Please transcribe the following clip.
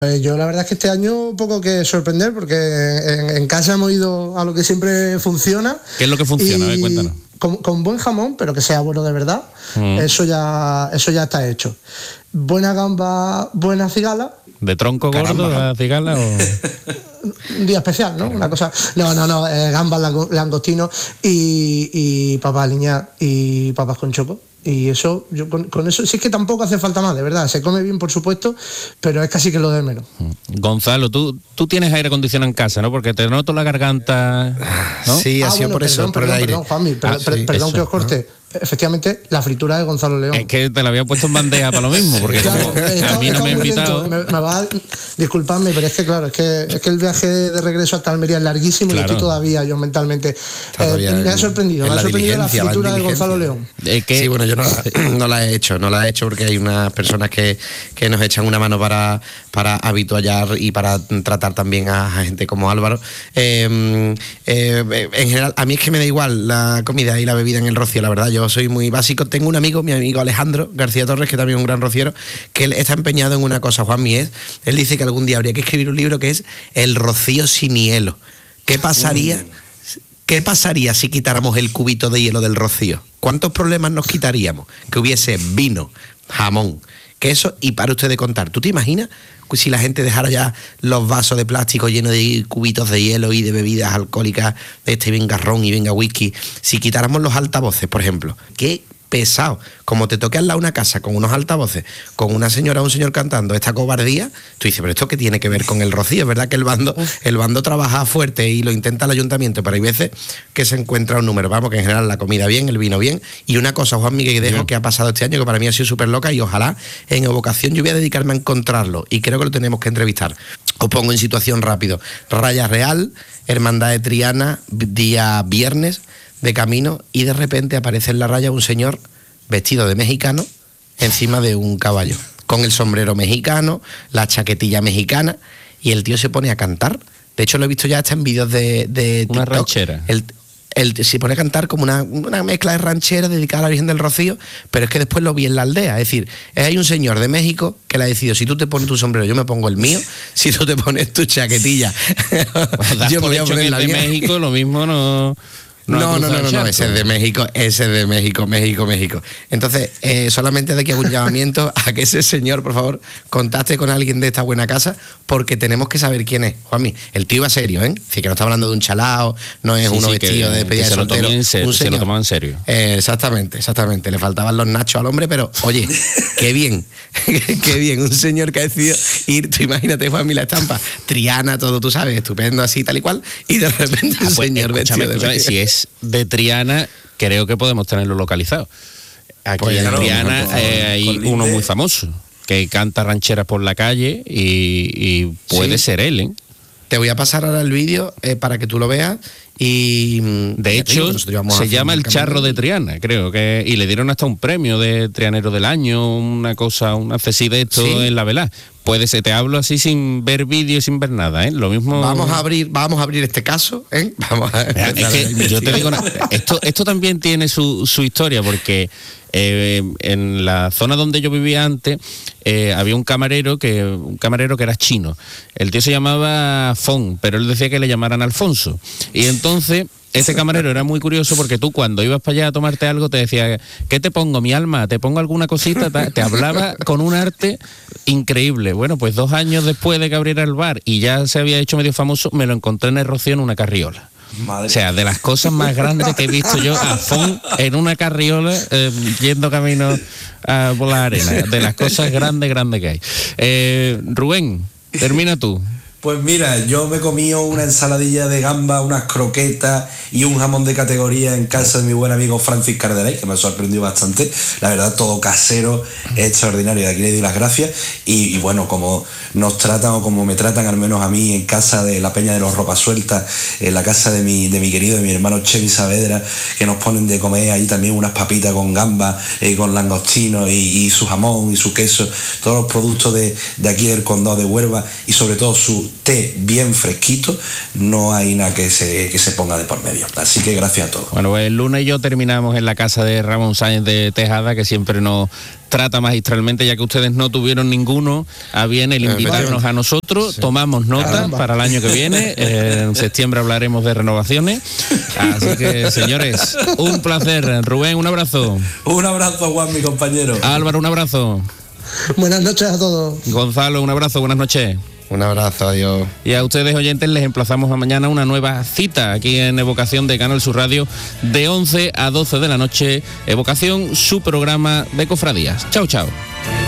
Yo la verdad es que este año poco que sorprender, porque en casa hemos ido a lo que siempre funciona. ¿Qué es lo que funciona? A ver, cuéntanos. Con buen jamón, pero que sea bueno de verdad. Eso ya está hecho. Buena gamba, buena cigala. ¿De tronco gordo la cigala o...? Un día especial, ¿no? Una cosa... No, gambas, langostinos y papas aliñadas y papas con choco. Y eso, yo con eso, sí es que tampoco hace falta más, de verdad. Se come bien, por supuesto, pero es casi que lo de menos. Gonzalo, tú tienes aire acondicionado en casa, ¿no? Porque te noto la garganta, ¿no? Sí, ha sido por eso, por el aire. Perdón, Juanmi, perdón que os corte. Efectivamente, la fritura de Gonzalo León. Es que te la había puesto en bandeja para lo mismo, porque claro, a mí no me ha invitado. Me va a disculparme, pero es que claro, es que el viaje de regreso hasta Almería es larguísimo, claro. Y estoy todavía yo mentalmente. Me ha sorprendido la fritura de Gonzalo León. Sí, bueno, yo no la he hecho porque hay unas personas que nos echan una mano para habituallar y para tratar también a gente como Álvaro. En general, a mí es que me da igual la comida y la bebida en el Rocío, la verdad. Yo soy muy básico. Tengo un amigo, mi amigo Alejandro García Torres, que también es un gran rociero, que él está empeñado en una cosa, Juanmi, él dice que algún día habría que escribir un libro que es El Rocío sin hielo. ¿Qué pasaría si quitáramos el cubito de hielo del Rocío? ¿Cuántos problemas nos quitaríamos? Que hubiese vino, jamón, queso y para usted de contar. ¿Tú te imaginas si la gente dejara ya los vasos de plástico llenos de cubitos de hielo y de bebidas alcohólicas, venga ron y venga whisky? Si quitáramos los altavoces, por ejemplo, qué pesado. Como te toque al lado una casa con unos altavoces, con una señora o un señor cantando esta cobardía, tú dices, pero ¿esto qué tiene que ver con el Rocío? Es verdad que el bando trabaja fuerte y lo intenta el ayuntamiento, pero hay veces que se encuentra un número. Vamos, que en general la comida bien, el vino bien. Y una cosa, Juanmi, que dejo que ha pasado este año, que para mí ha sido súper loca, y ojalá en Evocación yo voy a dedicarme a encontrarlo, y creo que lo tenemos que entrevistar. Os pongo en situación rápido. Raya Real, Hermandad de Triana, día viernes, de camino, y de repente aparece en la raya un señor vestido de mexicano encima de un caballo, con el sombrero mexicano, la chaquetilla mexicana, y el tío se pone a cantar. De hecho, lo he visto ya hasta en vídeos de una TikTok. Ranchera. Él se pone a cantar como una mezcla de ranchera dedicada a la Virgen del Rocío, pero es que después lo vi en la aldea. Es decir, hay un señor de México que le ha decidido, si tú te pones tu sombrero, yo me pongo el mío, si tú te pones tu chaquetilla, yo me voy a poner la de México, lo mismo no... No, ese es de México, México. Entonces, solamente de aquí hago un llamamiento a que ese señor, por favor, contacte con alguien de esta buena casa, porque tenemos que saber quién es. Juanmi, el tío iba serio, ¿eh? Así que no está hablando de un chalao, no es uno vestido de despedida de soltero. Se lo tomaba en serio. Exactamente. Le faltaban los nachos al hombre, pero, oye, qué bien, un señor que ha decidido ir, tú imagínate, Juanmi, la estampa, Triana, todo, tú sabes, estupendo, así, tal y cual, y de repente un señor vestido de México. Si es de Triana, creo que podemos tenerlo localizado. Aquí pues en Triana hay uno muy famoso que canta rancheras por la calle y puede ser él, ¿eh? Te voy a pasar ahora el vídeo para que tú lo veas. Y de hecho se llama El Charro de Triana, creo que, y le dieron hasta un premio de Trianero del Año, una cesi de esto en la velá. Puede ser, te hablo así sin ver vídeo y sin ver nada, ¿eh? Lo mismo. Vamos a abrir este caso, ¿eh? Vamos a yo te digo, esto también tiene su historia, porque en la zona donde yo vivía antes había un camarero que era chino. El tío se llamaba Fon, pero él decía que le llamaran Alfonso. Y entonces ese camarero era muy curioso, porque tú cuando ibas para allá a tomarte algo te decía, ¿qué te pongo, mi alma? ¿Te pongo alguna cosita? Te hablaba con un arte increíble. Bueno, pues 2 años después de que abriera el bar y ya se había hecho medio famoso, me lo encontré en el Rocío en una carriola. Madre. O sea, de las cosas más grandes que he visto yo, a Fon en una carriola yendo camino por la arena. De las cosas grandes que hay. Rubén, termina tú. Pues mira, yo me comí una ensaladilla de gamba, unas croquetas y un jamón de categoría en casa de mi buen amigo Francis Cardenay, que me sorprendió bastante. La verdad, todo casero, extraordinario. De aquí le doy las gracias. Y bueno, como nos tratan, o como me tratan al menos a mí en casa de la Peña de los Ropas Sueltas, en la casa de mi querido, de mi hermano Chevy Saavedra, que nos ponen de comer ahí también unas papitas con gamba, con langostinos y su jamón y su queso, todos los productos de aquí del condado de Huelva, y sobre todo té bien fresquito, no hay nada que se ponga de por medio. Así que gracias a todos. Bueno, pues el lunes y yo terminamos en la casa de Ramón Sáenz de Tejada, que siempre nos trata magistralmente, ya que ustedes no tuvieron ninguno a bien el invitarnos a nosotros. Sí. Tomamos nota para el año que viene. En septiembre hablaremos de renovaciones. Así que, señores, un placer. Rubén, un abrazo. Un abrazo, Juan, mi compañero. Álvaro, un abrazo. Buenas noches a todos. Gonzalo, un abrazo, buenas noches. Un abrazo, adiós. Y a ustedes, oyentes, les emplazamos a mañana una nueva cita aquí en Evocación de Canal Sur Radio de 11 a 12 de la noche. Evocación, su programa de cofradías. Chao, chao.